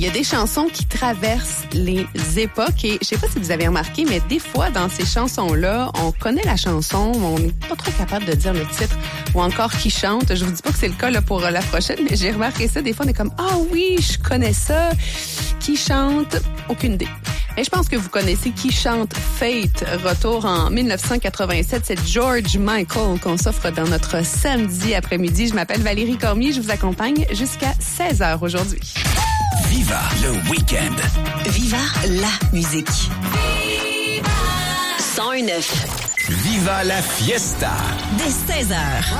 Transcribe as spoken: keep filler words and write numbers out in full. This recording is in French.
Il y a des chansons qui traversent les époques et je sais pas si vous avez remarqué, mais des fois dans ces chansons-là, on connaît la chanson, mais on n'est pas trop capable de dire le titre ou encore qui chante. Je vous dis pas que c'est le cas là, pour la prochaine, mais j'ai remarqué ça. Des fois, on est comme « Ah oui, je connais ça. Qui chante? » Aucune idée. Mais je pense que vous connaissez qui chante Fate. Retour en dix-neuf cent quatre-vingt-sept. C'est George Michael qu'on s'offre dans notre samedi après-midi. Je m'appelle Valérie Cormier. Je vous accompagne jusqu'à seize heures aujourd'hui. Viva le week-end. Viva la musique. Viva cent un neuf. Viva la fiesta. Dès seize heures.